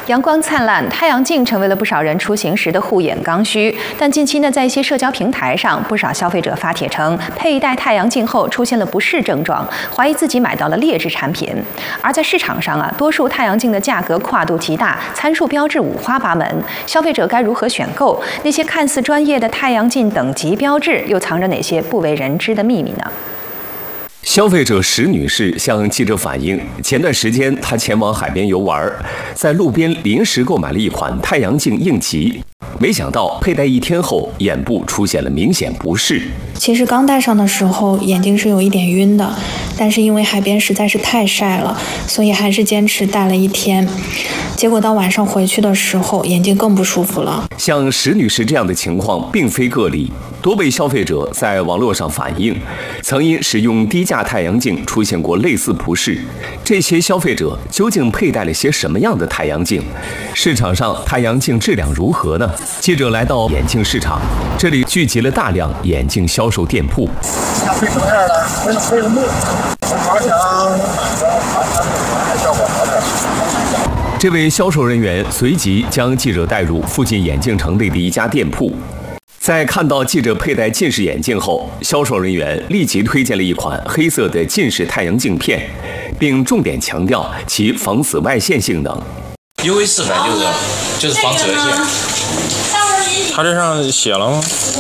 阳光灿烂，太阳镜成为了不少人出行时的护眼刚需。但近期呢，在一些社交平台上，不少消费者发帖称，佩戴太阳镜后出现了不适症状，怀疑自己买到了劣质产品。而在市场上多数太阳镜的价格跨度极大，参数标志五花八门，消费者该如何选购？那些看似专业的太阳镜等级标志，又藏着哪些不为人知的秘密呢？ 消费者石女士向记者反映，前段时间她前往海边游玩，在路边临时购买了一款太阳镜应急，没想到佩戴1天后，眼部出现了明显不适。 其实刚戴上的时候，眼睛是有一点晕的，但是因为海边实在是太晒了，所以还是坚持戴了1天。结果到晚上回去的时候，眼睛更不舒服了。 像石女士这样的情况并非个例，多位消费者在网络上反映，曾因使用低价太阳镜出现过类似不适。这些消费者究竟佩戴了些什么样的太阳镜？市场上太阳镜质量如何呢？记者来到眼镜市场，这里聚集了大量眼镜销售店铺。 配什么样的？配个木，好像效果好点。 这位销售人员随即将记者带入附近眼镜城内的一家店铺。在看到记者佩戴近视眼镜后，销售人员立即推荐了一款黑色的近视太阳镜片，并重点强调其防紫外线性能。 UV400就是防紫外线。 它这上写了吗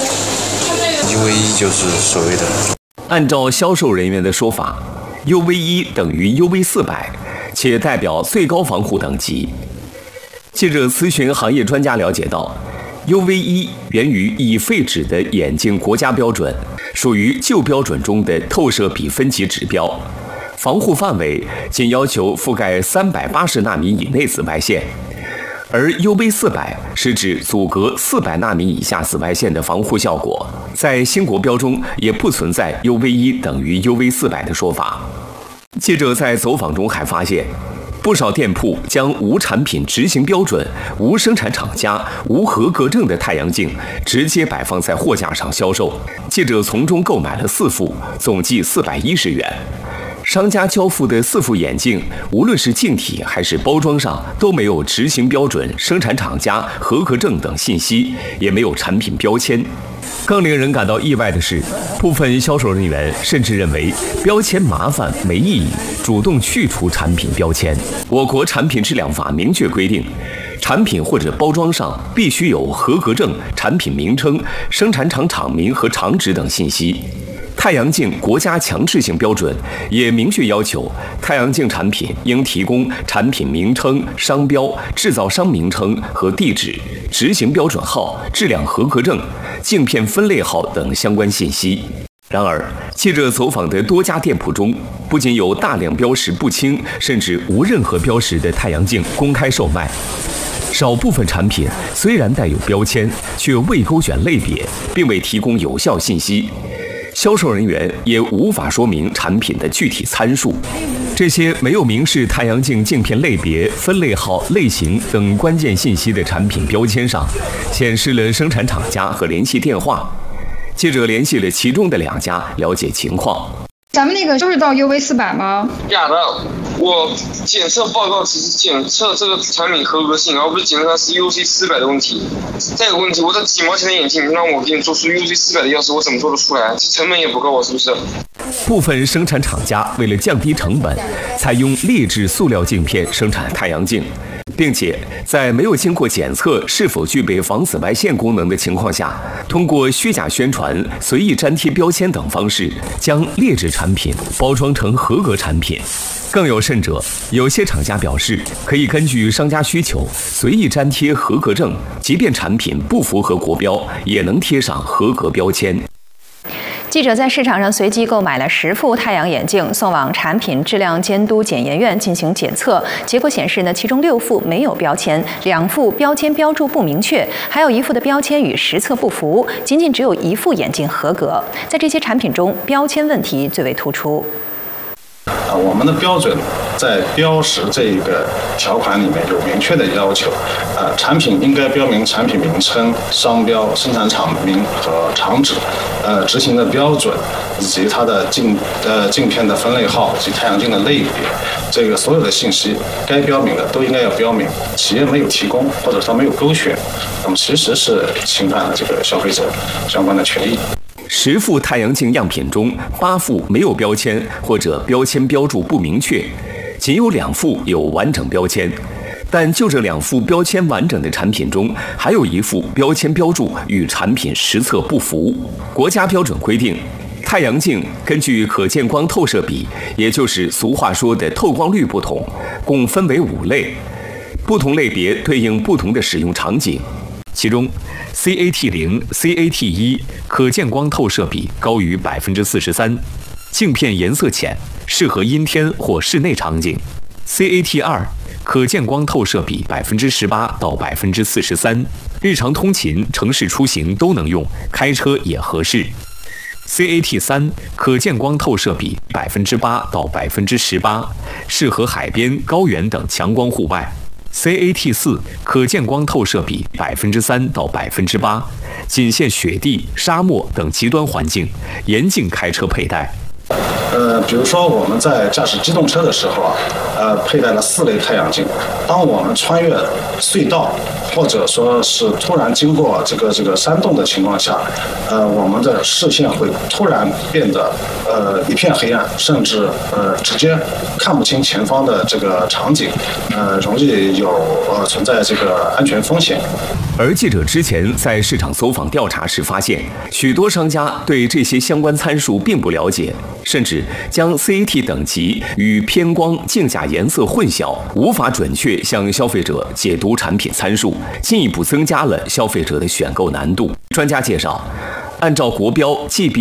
？UV1就是所谓的。 按照销售人员的说法，UV1等于UV400，且代表最高防护等级。记者咨询行业专家了解到，UV1源于已废止的眼镜国家标准，属于旧标准中的透射比分级指标，防护范围仅要求覆盖380纳米以内紫外线，而 UV400是指阻隔400纳米以下紫外线的防护效果。在新国标中也不存在 UV1等于 UV400的说法。记者在走访中还发现，不少店铺将无产品执行标准、无生产厂家、无合格证的太阳镜直接摆放在货架上销售。记者从中购买了4副，总计410元。商家交付的4副眼镜，无论是镜体还是包装上都没有执行标准、生产厂家、合格证等信息，也没有产品标签。更令人感到意外的是，部分销售人员甚至认为标签麻烦没意义，主动去除产品标签。我国产品质量法明确规定，产品或者包装上必须有合格证、产品名称、生产厂厂名和厂址等信息。太阳镜国家强制性标准也明确要求，太阳镜产品应提供产品名称、商标、制造商名称和地址、执行标准号、质量合格证、镜片分类号等相关信息。然而，记者走访的多家店铺中，不仅有大量标识不清甚至无任何标识的太阳镜公开售卖，少部分产品虽然带有标签，却未勾选类别，并未提供有效信息。销售人员也无法说明产品的具体参数。这些没有明示太阳镜镜片类别、分类号、类型等关键信息的产品标签上，显示了生产厂家和联系电话。记者联系了其中的2家，了解情况。 咱们那个就是到 UV400吗？ 假的，我检测报告只是检测这个产品合格性，而不是检测它是 UC400的问题。再有个问题，我这几毛钱的眼镜，让我给你做出 UC400的钥匙，我怎么做得出来？这成本也不够，是不是？ 部分生产厂家为了降低成本，采用劣质塑料镜片生产太阳镜，并且在没有经过检测是否具备防紫外线功能的情况下，通过虚假宣传、随意粘贴标签等方式，将劣质产品包装成合格产品。更有甚者，有些厂家表示可以根据商家需求随意粘贴合格证，即便产品不符合国标，也能贴上合格标签。 记者在市场上随机购买了10副太阳眼镜，送往产品质量监督检验院进行检测。结果显示其中6副没有标签，2副标签标注不明确，还有1副的标签与实测不符，仅只有1副眼镜合格。在这些产品中，标签问题最为突出。 我们的标准在标识这个条款里面有明确的要求，产品应该标明产品名称、商标、生产厂名和厂址，执行的标准以及它的镜片的分类号以及太阳镜的类别，这个所有的信息该标明的都应该要标明。企业没有提供或者说没有勾选，那么其实是侵犯了这个消费者相关的权益。 10副太阳镜样品中，8副没有标签或者标签标注不明确，仅有2副有完整标签。但就这2副标签完整的产品中，还有1副标签标注与产品实测不符。国家标准规定，太阳镜根据可见光透射比，也就是俗话说的透光率不同，共分为5类，不同类别对应不同的使用场景。其中 CAT0、CAT1 可见光透射比高于43%，镜片颜色浅，适合阴天或室内场景。CAT2 可见光透射比18%到43%，日常通勤、城市出行都能用，开车也合适。CAT3 可见光透射比8%到18%，适合海边、高原等强光户外。CAT4 可见光透射比3%到8%，仅限雪地、沙漠等极端环境，严禁开车佩戴。 比如说我们在驾驶机动车的时候佩戴了4类太阳镜。当我们穿越隧道，或者说是突然经过这个山洞的情况下，我们的视线会突然变得一片黑暗，甚至直接看不清前方的这个场景，容易存在这个安全风险。 而记者之前在市场走访调查时发现，许多商家对这些相关参数并不了解，甚至将 CAT 等级与偏光、镜架颜色混淆，无法准确向消费者解读产品参数，进一步增加了消费者的选购难度。专家介绍，按照国标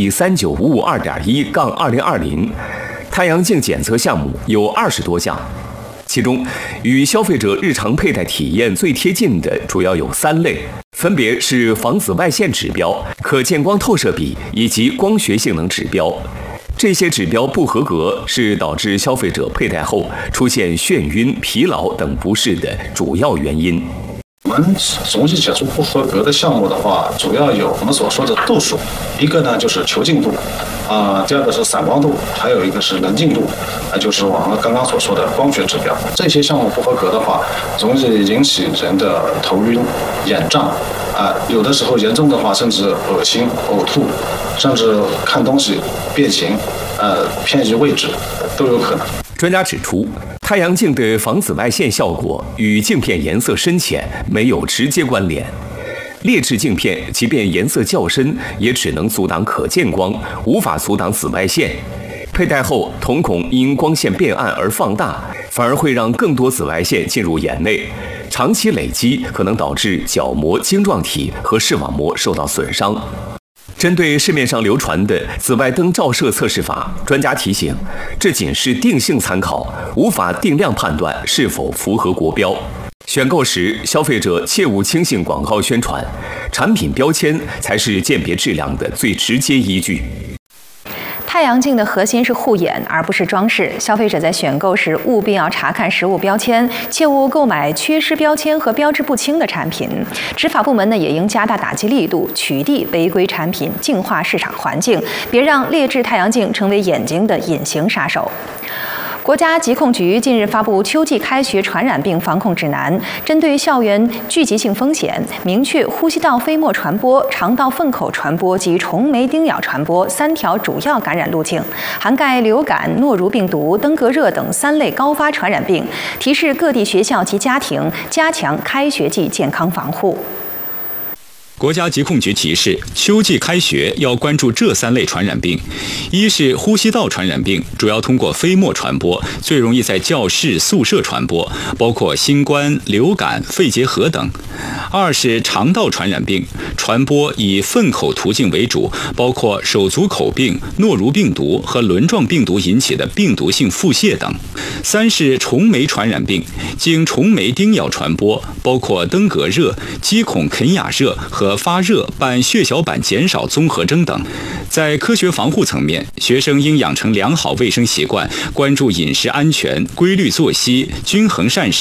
GB39552.1-2020，太阳镜检测项目有20多项。其中，与消费者日常佩戴体验最贴近的主要有3类，分别是防紫外线指标、可见光透射比以及光学性能指标。这些指标不合格是导致消费者佩戴后出现眩晕、疲劳等不适的主要原因。 我们总体解除不合格的项目的话，主要有我们所说的度数，一个呢就是球径度，第二个是散光度，还有一个是能镜度，就是我们刚刚所说的光学指标。这些项目不合格的话，容易引起人的头晕、眼胀，有的时候严重的话，甚至恶心、呕吐，甚至看东西变形，偏移位置都有可能。 专家指出，太阳镜的防紫外线效果与镜片颜色深浅没有直接关联。劣质镜片即便颜色较深，也只能阻挡可见光，无法阻挡紫外线。佩戴后，瞳孔因光线变暗而放大，反而会让更多紫外线进入眼内，长期累积可能导致角膜、晶状体和视网膜受到损伤。针对市面上流传的紫外灯照射测试法，专家提醒，这仅是定性参考，无法定量判断是否符合国标。选购时，消费者切勿轻信广告宣传，产品标签才是鉴别质量的最直接依据。 太阳镜的核心是护眼，而不是装饰。消费者在选购时务必要查看实物标签，切勿购买缺失标签和标志不清的产品。执法部门也应加大打击力度，取缔违规产品，净化市场环境，别让劣质太阳镜成为眼睛的隐形杀手。国家疾控局近日发布秋季开学传染病防控指南，针对校园聚集性风险，明确呼吸道飞沫传播、肠道粪口传播及虫媒叮咬传播3条主要感染路径，涵盖流感、诺如病毒、登革热等3类高发传染病，提示各地学校及家庭加强开学季健康防护。 国家疾控局提示，秋季开学要关注这3类传染病：一是呼吸道传染病，主要通过飞沫传播，最容易在教室、宿舍传播，包括新冠、流感、肺结核等；二是肠道传染病，传播以粪口途径为主，包括手足口病、诺如病毒和轮状病毒引起的病毒性腹泻等；三是虫媒传染病，经虫媒叮咬传播，包括登革热、鸡孔肯雅热和的发热、办血小板减少综合征等。在科学防护层面，学生应养成良好卫生习惯，关注饮食安全、规律作息、均衡膳食。